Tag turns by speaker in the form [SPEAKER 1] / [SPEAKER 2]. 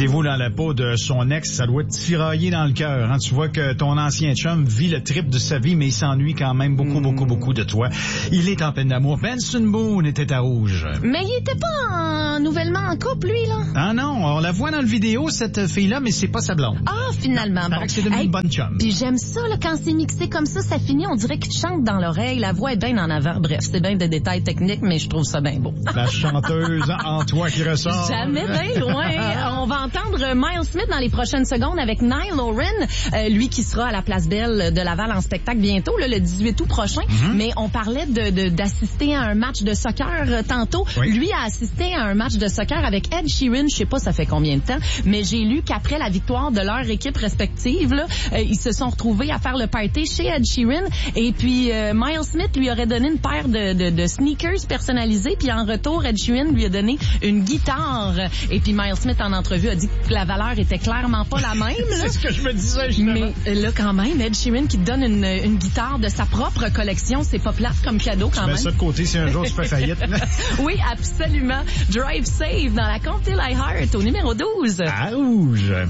[SPEAKER 1] Mettez-vous dans la peau de son ex, ça doit tirailler dans le cœur. Hein? Tu vois que ton ancien chum vit le trip de sa vie, mais il s'ennuie quand même beaucoup de toi. Il est en peine d'amour. Benson Boone était à rouge.
[SPEAKER 2] Mais il était pas nouvellement en couple, lui, là?
[SPEAKER 1] Ah non, on la voit dans le vidéo, cette fille-là, mais c'est pas sa blonde.
[SPEAKER 2] Ah, finalement.
[SPEAKER 1] Bon. C'est devenu une bonne chum.
[SPEAKER 2] Puis j'aime ça, là, quand c'est mixé comme ça finit, on dirait qu'il chante dans l'oreille, la voix est bien en avant. Bref, c'est bien des détails techniques, mais je trouve ça bien beau.
[SPEAKER 1] La chanteuse en toi qui ressort.
[SPEAKER 2] Jamais bien loin. On va entendre Miles Smith dans les prochaines secondes avec Niall Horan, lui qui sera à la Place Belle de Laval en spectacle bientôt, là, le 18 août prochain. Mais on parlait d'assister à un match de soccer tantôt. Oui. Lui a assisté à un match de soccer avec Ed Sheeran, je sais pas ça fait combien de temps, mais j'ai lu qu'après la victoire de leur équipe respective, là, ils se sont retrouvés à faire le party chez Ed Sheeran et puis Miles Smith lui aurait donné une paire de sneakers personnalisés puis en retour Ed Sheeran lui a donné une guitare et puis Miles Smith en entrevue a dit que la valeur était clairement pas la même.
[SPEAKER 1] C'est ce que je me disais justement.
[SPEAKER 2] Mais là quand même Ed Sheeran qui te donne une guitare de sa propre collection, c'est pas plate comme cadeau quand même.
[SPEAKER 1] Tu mets ça de côté si un jour tu fais faillite.
[SPEAKER 2] Oui, absolument. Drive Safe dans la compte iHeart au numéro 12.
[SPEAKER 1] À rouge.